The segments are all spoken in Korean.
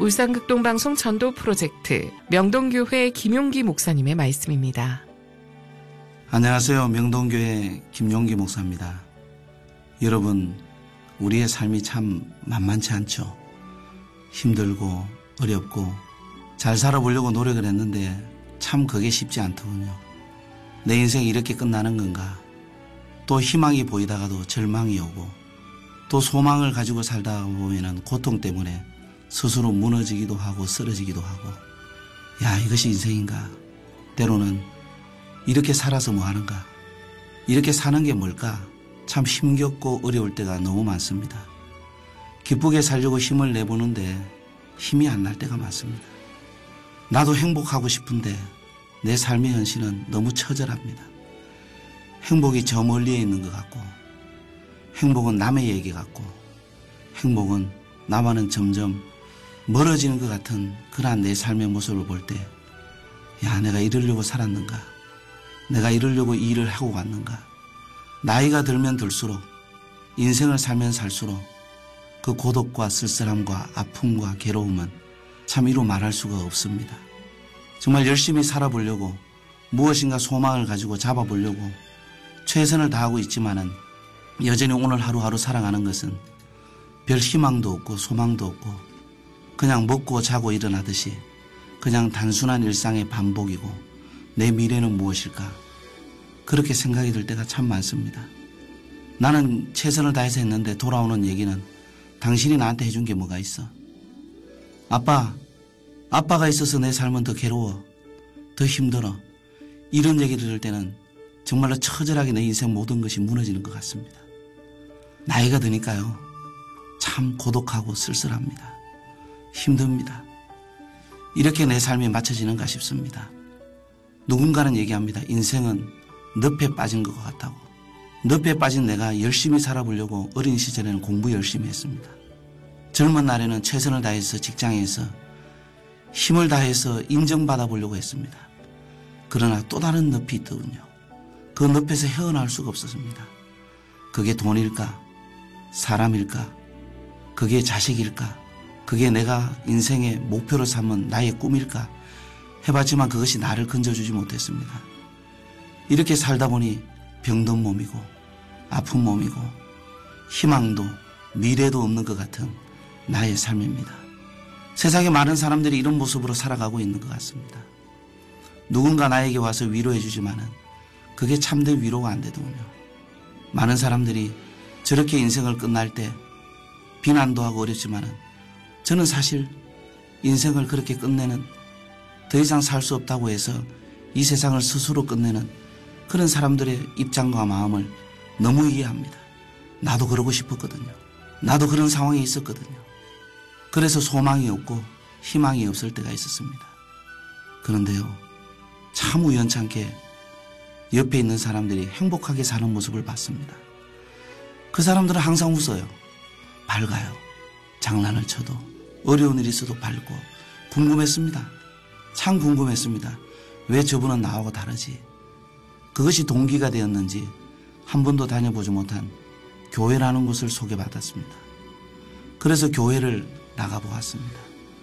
울산극동방송 전도 프로젝트 명동교회 김용기 목사님의 말씀입니다. 안녕하세요. 명동교회 김용기 목사입니다. 여러분, 우리의 삶이 참 만만치 않죠. 힘들고 어렵고 잘 살아보려고 노력을 했는데 참 그게 쉽지 않더군요. 내 인생이 이렇게 끝나는 건가? 또 희망이 보이다가도 절망이 오고 또 소망을 가지고 살다 보면은 고통 때문에 스스로 무너지기도 하고 쓰러지기도 하고, 야, 이것이 인생인가? 때로는 이렇게 살아서 뭐 하는가? 이렇게 사는 게 뭘까? 참 힘겹고 어려울 때가 너무 많습니다. 기쁘게 살려고 힘을 내보는데 힘이 안 날 때가 많습니다. 나도 행복하고 싶은데 내 삶의 현실은 너무 처절합니다. 행복이 저 멀리에 있는 것 같고, 행복은 남의 얘기 같고, 행복은 나와는 점점 멀어지는 것 같은 그러한 내 삶의 모습을 볼 때, 야, 내가 이러려고 살았는가? 내가 이러려고 이 일을 하고 갔는가? 나이가 들면 들수록, 인생을 살면 살수록 그 고독과 쓸쓸함과 아픔과 괴로움은 참 이루 말할 수가 없습니다. 정말 열심히 살아보려고, 무엇인가 소망을 가지고 잡아보려고 최선을 다하고 있지만은 여전히 오늘 하루하루 살아가는 것은 별 희망도 없고 소망도 없고 그냥 먹고 자고 일어나듯이 그냥 단순한 일상의 반복이고, 내 미래는 무엇일까? 그렇게 생각이 들 때가 참 많습니다. 나는 최선을 다해서 했는데 돌아오는 얘기는 당신이 나한테 해준 게 뭐가 있어? 아빠가 있어서 내 삶은 더 괴로워, 더 힘들어. 이런 얘기를 들을 때는 정말로 처절하게 내 인생 모든 것이 무너지는 것 같습니다. 나이가 드니까요, 참 고독하고 쓸쓸합니다. 힘듭니다. 이렇게 내 삶이 맞춰지는가 싶습니다. 누군가는 얘기합니다. 인생은 늪에 빠진 것 같다고. 늪에 빠진 내가 열심히 살아보려고 어린 시절에는 공부 열심히 했습니다. 젊은 날에는 최선을 다해서 직장에서 힘을 다해서 인정받아 보려고 했습니다. 그러나 또 다른 늪이 있더군요. 그 늪에서 헤어나올 수가 없었습니다. 그게 돈일까? 사람일까? 그게 자식일까? 그게 내가 인생의 목표로 삼은 나의 꿈일까? 해봤지만 그것이 나를 건져주지 못했습니다. 이렇게 살다 보니 병든 몸이고 아픈 몸이고 희망도 미래도 없는 것 같은 나의 삶입니다. 세상에 많은 사람들이 이런 모습으로 살아가고 있는 것 같습니다. 누군가 나에게 와서 위로해 주지만은 그게 참된 위로가 안 되더군요. 많은 사람들이 저렇게 인생을 끝날 때 비난도 하고 어렵지만은 저는 사실 인생을 그렇게 끝내는, 더 이상 살 수 없다고 해서 이 세상을 스스로 끝내는 그런 사람들의 입장과 마음을 너무 이해합니다. 나도 그러고 싶었거든요. 나도 그런 상황에 있었거든요. 그래서 소망이 없고 희망이 없을 때가 있었습니다. 그런데요, 참 우연찮게 옆에 있는 사람들이 행복하게 사는 모습을 봤습니다. 그 사람들은 항상 웃어요. 밝아요. 장난을 쳐도, 어려운 일이 있어도 밝고. 궁금했습니다. 참 궁금했습니다. 왜 저분은 나하고 다르지? 그것이 동기가 되었는지 한 번도 다녀보지 못한 교회라는 곳을 소개받았습니다. 그래서 교회를 나가보았습니다.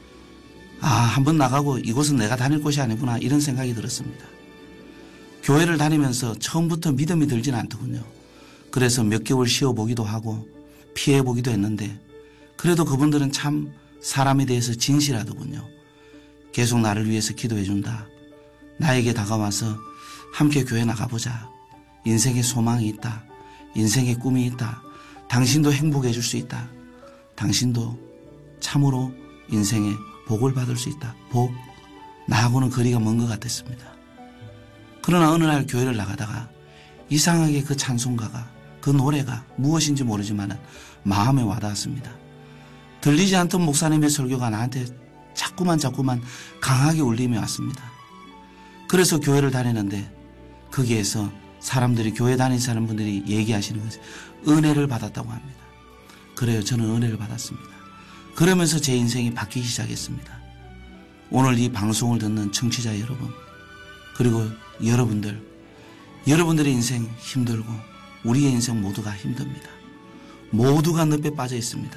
한번 나가고 이곳은 내가 다닐 곳이 아니구나, 이런 생각이 들었습니다. 교회를 다니면서 처음부터 믿음이 들지는 않더군요. 그래서 몇 개월 쉬어보기도 하고 피해보기도 했는데 그래도 그분들은 참 사람에 대해서 진실하더군요. 계속 나를 위해서 기도해준다. 나에게 다가와서 함께 교회 나가보자. 인생에 소망이 있다. 인생에 꿈이 있다. 당신도 행복해질 수 있다. 당신도 참으로 인생에 복을 받을 수 있다. 복. 나하고는 거리가 먼 것 같았습니다. 그러나 어느 날 교회를 나가다가 이상하게 그 찬송가가, 그 노래가 무엇인지 모르지만 마음에 와닿았습니다. 들리지 않던 목사님의 설교가 나한테 자꾸만 강하게 울림이 왔습니다. 그래서 교회를 다니는데 거기에서 사람들이, 교회 다니는 분들이 얘기하시는 것이 은혜를 받았다고 합니다. 그래요, 저는 은혜를 받았습니다. 그러면서 제 인생이 바뀌기 시작했습니다. 오늘 이 방송을 듣는 청취자 여러분, 그리고 여러분들의 인생 힘들고 우리의 인생 모두가 힘듭니다. 모두가 늪에 빠져 있습니다.